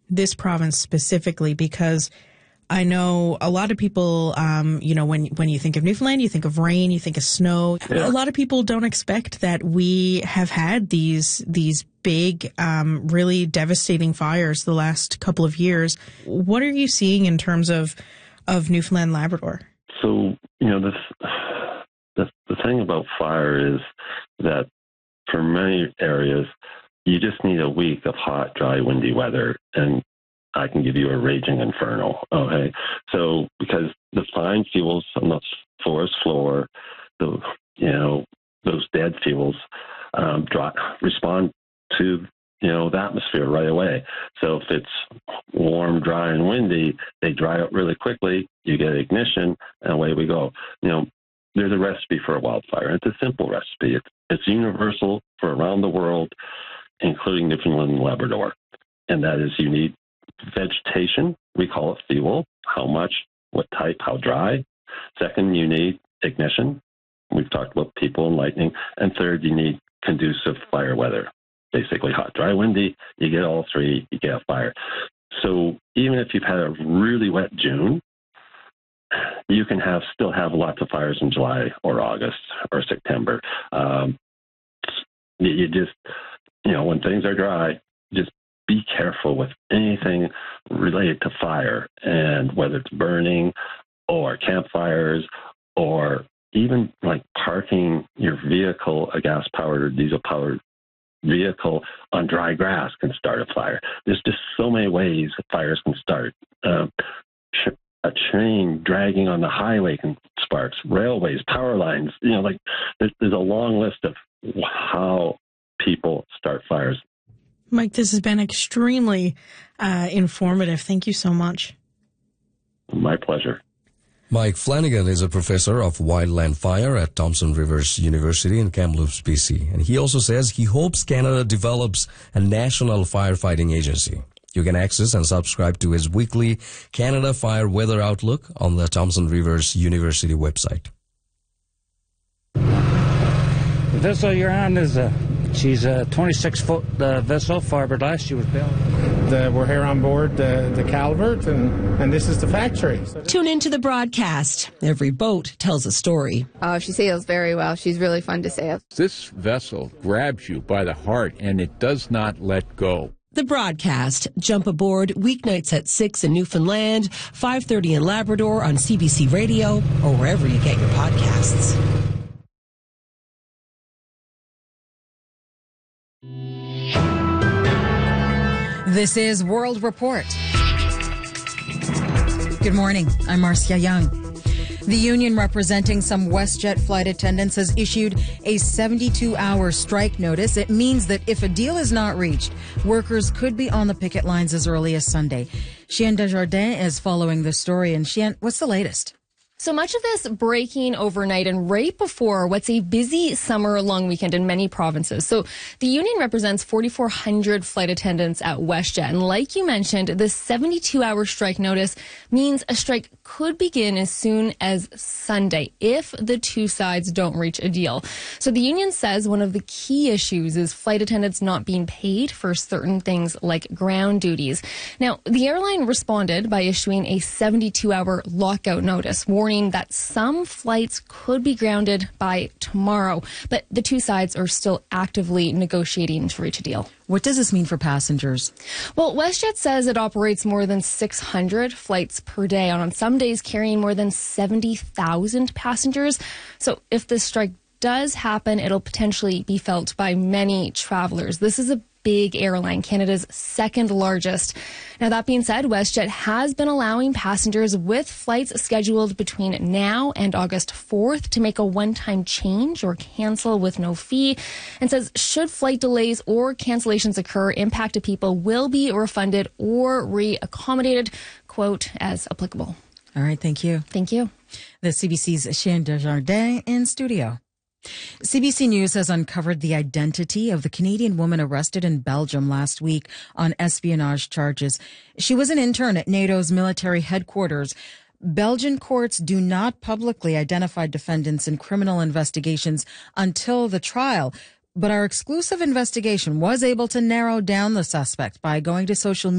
this province specifically, because I know a lot of people, when you think of Newfoundland, you think of rain, you think of snow. Yeah. A lot of people don't expect that we have had these big, really devastating fires the last couple of years. What are you seeing in terms of Newfoundland, Labrador? So, the thing about fire is that for many areas, you just need a week of hot, dry, windy weather, and I can give you a raging inferno. Okay, so because the fine fuels on the forest floor, those dead fuels, respond to the atmosphere right away. So if it's warm, dry, and windy, they dry out really quickly. You get ignition, and away we go. There's a recipe for a wildfire. It's a simple recipe. It's universal for around the world, including Newfoundland and Labrador, and that is you need vegetation. We call it fuel. How much, what type, how dry. Second, you need ignition. We've talked about people and lightning. And third, you need conducive fire weather. Basically hot, dry, windy. You get all three, you get a fire. So even if you've had a really wet June, you can still have lots of fires in July or August or September. You just, when things are dry, just be careful with anything related to fire, and whether it's burning or campfires or even like parking your vehicle, a gas-powered or diesel-powered vehicle on dry grass can start a fire. There's just so many ways fires can start. A train dragging on the highway can sparks, railways, power lines, there's a long list of how people start fires. Mike, this has been extremely informative. Thank you so much. My pleasure. Mike Flanagan is a professor of wildland fire at Thompson Rivers University in Kamloops, BC. And he also says he hopes Canada develops a national firefighting agency. You can access and subscribe to his weekly Canada Fire Weather Outlook on the Thompson Rivers University website. The vessel you're on she's a 26-foot vessel, fiberglass. She was built. We're here on board the Calvert, and this is the factory. Tune into the broadcast. Every boat tells a story. She sails very well. She's really fun to sail. This vessel grabs you by the heart, and it does not let go. The broadcast. Jump aboard weeknights at 6 in Newfoundland, 5:30 in Labrador on CBC Radio, or wherever you get your podcasts. This is World Report. Good morning. I'm Marcia Young. The union representing some WestJet flight attendants has issued a 72-hour strike notice. It means that if a deal is not reached, workers could be on the picket lines as early as Sunday. Chienne Desjardins is following the story. And Chienne, what's the latest? So much of this breaking overnight and right before what's a busy summer long weekend in many provinces. So the union represents 4,400 flight attendants at WestJet. And like you mentioned, this 72-hour strike notice means a strike could begin as soon as Sunday if the two sides don't reach a deal. So the union says one of the key issues is flight attendants not being paid for certain things like ground duties. Now, the airline responded by issuing a 72-hour lockout notice, warning that some flights could be grounded by tomorrow, but the two sides are still actively negotiating to reach a deal. What does this mean for passengers? Well, WestJet says it operates more than 600 flights per day, on some days carrying more than 70,000 passengers. So if this strike does happen, it'll potentially be felt by many travelers. This is a big airline, Canada's second largest. Now, that being said, WestJet has been allowing passengers with flights scheduled between now and August 4th to make a one-time change or cancel with no fee, and says should flight delays or cancellations occur, impacted people will be refunded or re-accommodated, quote, as applicable. All right, thank you. Thank you. The CBC's Chienne Desjardins in studio. CBC News has uncovered the identity of the Canadian woman arrested in Belgium last week on espionage charges. She was an intern at NATO's military headquarters. Belgian courts do not publicly identify defendants in criminal investigations until the trial. But our exclusive investigation was able to narrow down the suspect by going to social media